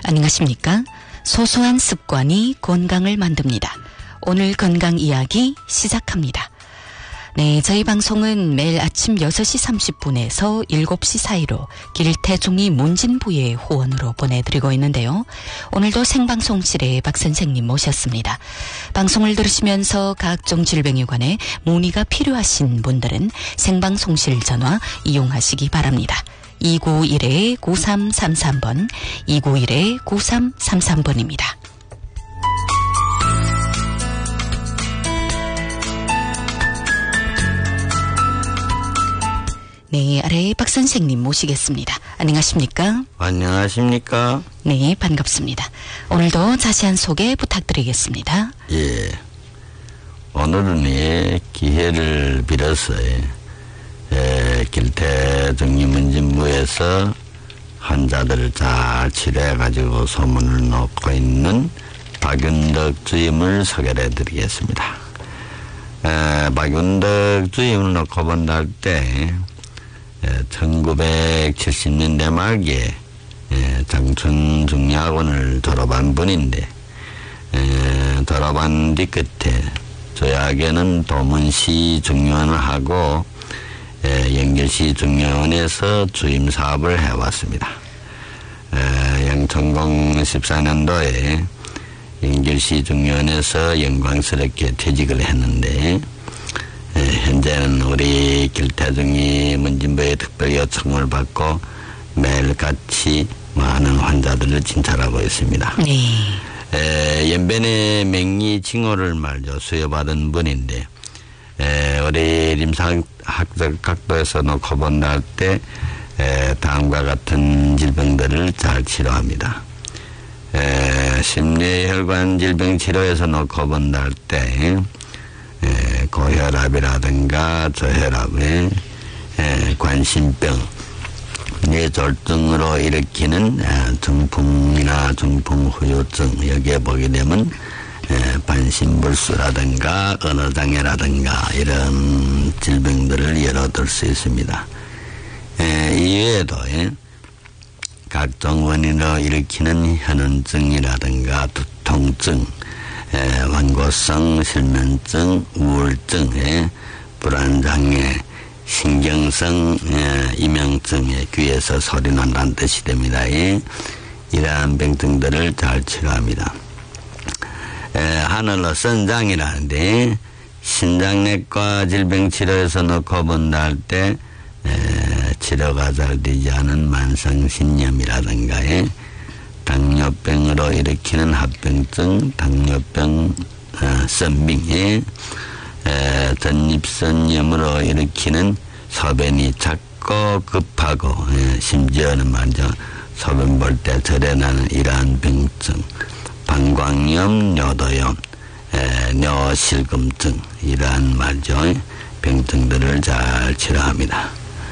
안녕하십니까? 소소한 습관이 건강을 만듭니다. 오늘 건강 이야기 시작합니다. 네, 저희 방송은 매일 아침 6시 30분에서 7시 사이로 길태중이 문진부의 후원으로 보내드리고 있는데요. 오늘도 생방송실에 박 선생님 모셨습니다. 방송을 들으시면서 각종 질병에 관해 문의가 필요하신 분들은 생방송실 전화 이용하시기 바랍니다. 291-9333번, 291-9333번입니다. 네, 아래 박 선생님 모시겠습니다. 안녕하십니까? 안녕하십니까? 네, 반갑습니다. 오늘도 자세한 소개 부탁드리겠습니다. 예. 오늘은 기회를 빌어서 길태중이 문진부에서 환자들을 잘 치료해가지고 소문을 놓고 있는 박윤덕 주임을 소개를 해드리겠습니다. 박윤덕 주임을 놓고 본다 할 때 1970년대 말기에 장춘중의학원을 졸업한 분인데 졸업한 뒤 끝에 조약에는 도문시 중의원을 하고 영길시 중의원에서 주임 사업을 해왔습니다. 양천공 14년도에 영길시 중의원에서 영광스럽게 퇴직을 했는데 현재는 우리 길태중이 문진부의 특별 요청을 받고 매일같이 많은 환자들을 진찰하고 있습니다. 네. 연변의 맹리 징후를 말이죠 수여받은 분인데 우리 임상학적 각도에서 놓고 본다 할 때 다음과 같은 질병들을 잘 치료합니다. 심뇌혈관 질병 치료에서 놓고 본다 할 때 고혈압이라든가 저혈압에 관심병, 뇌졸중으로 일으키는 중풍이나 중풍후유증 여기에 보게 되면 반신불수라든가 언어장애라든가 이런 질병들을 열어둘 수 있습니다. 이외에도 각종 원인으로 일으키는 현원증이라든가 두통증, 완고성 실면증, 우울증, 불안장애, 신경성 이명증, 귀에서 소리 난다는 뜻이 됩니다. 이러한 병증들을 잘 치료합니다. 하늘로 선장이라는데 신장내과 질병치료에서 놓고 본다 할 때 치료가 잘 되지 않은 만성신염이라든가 당뇨병으로 일으키는 합병증, 당뇨병, 썬빙, 전립선염으로 일으키는 소변이 작고 급하고 심지어는 말이죠 소변 볼 때 절에 나는 이러한 병증, 방광염, 요도염, 뇨실금증 이러한 말이죠 병증들을 잘 치료합니다.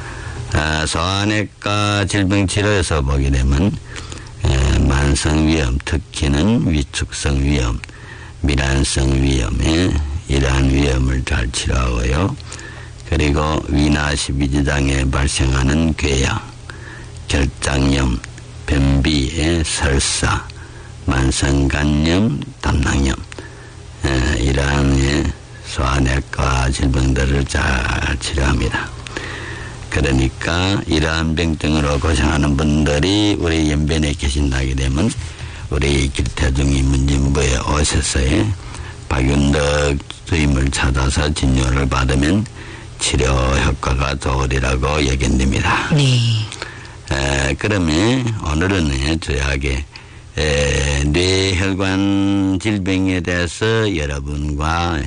소아내과 질병치료에서 보게 되면 만성위염, 특히는 위축성 위염, 미란성 위염에 이러한 위염을 잘 치료하고요. 그리고 위나시비지장에 발생하는 궤양, 결장염, 변비, 설사, 만성간염, 담낭염 이러한 소아내과 질병들을 잘 치료합니다. 그러니까 이러한 병증으로 고생하는 분들이 우리 연변에 계신다게 되면 우리 길태중이 문진부에 오셔서 박윤덕 주임을 찾아서 진료를 받으면 치료 효과가 좋으리라고 예견됩니다. 네. 그러면 오늘은 저에게 뇌혈관 질병에 대해서 여러분과